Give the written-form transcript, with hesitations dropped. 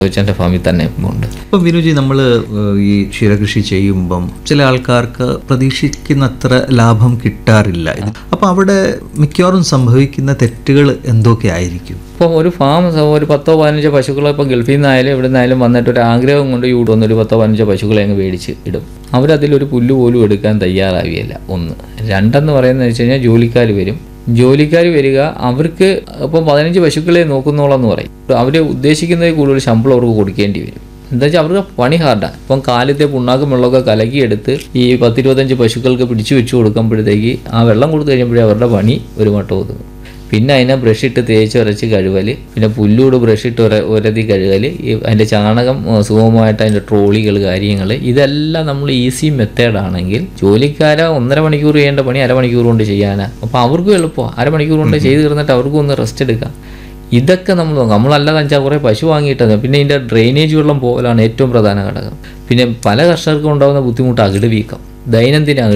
എൻ്റെ ഫാമിൽ തന്നെ ഉണ്ട്. അപ്പം വിനുജി, നമ്മൾ ഈ ക്ഷീരകൃഷി ചെയ്യുമ്പം ചില ആൾക്കാർക്ക് പ്രതീക്ഷിക്കുന്നത്ര ലാഭം കിട്ടാറില്ല. അപ്പം അവിടെ മിക്കവാറും സംഭവിക്കുന്ന തെറ്റുകൾ എന്തൊക്കെ ആയിരിക്കും? ഇപ്പം ഒരു ഫാം ഒരു 10-15 പശുക്കളെ ഇപ്പം ഗൾഫിൽ നിന്നായാലും ഇവിടെ നിന്നായാലും വന്നിട്ട് ഒരു ആഗ്രഹം കൊണ്ട് ഈ കൊണ്ടുവന്ന് ഒരു 10-15 പശുക്കളെ അങ്ങ് മേടിച്ച് ഇടും. അവരതിലൊരു പുല്ല് പോലും എടുക്കാൻ തയ്യാറാവുകയില്ല. 1. 2 പറയുന്നത് വെച്ച് കഴിഞ്ഞാൽ ജോലിക്കാർ വരിക, അവർക്ക് ഇപ്പം 15 പശുക്കളെ നോക്കുന്നോളെന്ന് പറയും. അവർ ഉദ്ദേശിക്കുന്നതിൽ കൂടുതൽ ശമ്പളം അവർക്ക് കൊടുക്കേണ്ടി വരും. എന്താ വെച്ചാൽ അവർക്ക് പണി ഹാർഡാണ്. ഇപ്പം കാലത്തെ പുണ്ണാക്കും വെള്ളമൊക്കെ കലക്കിയെടുത്ത് ഈ 10-25 പശുക്കൾക്ക് പിടിച്ചു വെച്ച് കൊടുക്കുമ്പോഴത്തേക്ക് ആ വെള്ളം കൊടുത്തു കഴിയുമ്പോഴേ അവരുടെ പണി ഒരു മട്ടം ഒതുങ്ങും. പിന്നെ അതിനെ ബ്രഷിട്ട് തേച്ച് ഉരച്ച് കഴുകൽ, പിന്നെ പുല്ലൂട് ബ്രഷിട്ട് ഉരതി കഴുകൽ, അതിൻ്റെ ചാണകം സുഗമമായിട്ട് അതിൻ്റെ ട്രോളികൾ കാര്യങ്ങൾ, ഇതെല്ലാം നമ്മൾ ഈസി മെത്തേഡാണെങ്കിൽ ജോലിക്കാരെ 1.5 മണിക്കൂർ ചെയ്യേണ്ട പണി അരമണിക്കൂർ കൊണ്ട് ചെയ്യാനാണ്. അപ്പോൾ അവർക്കും എളുപ്പമാണ്. അരമണിക്കൂർ കൊണ്ട് ചെയ്ത് തീർന്നിട്ട് അവർക്കും ഒന്ന് റെസ്റ്റ് എടുക്കാം. ഇതൊക്കെ നമ്മൾ നോക്കാം. നമ്മളല്ലാതെ വെച്ചാൽ കുറേ പശു വാങ്ങിയിട്ടാണ്. പിന്നെ ഇതിൻ്റെ ഡ്രെയിനേജ് വെള്ളം പോകലാണ് ഏറ്റവും പ്രധാന ഘടകം. പിന്നെ പല കർഷകർക്കും ഉണ്ടാകുന്ന ബുദ്ധിമുട്ട് അകിട് വീക്കം, ദൈനംദിന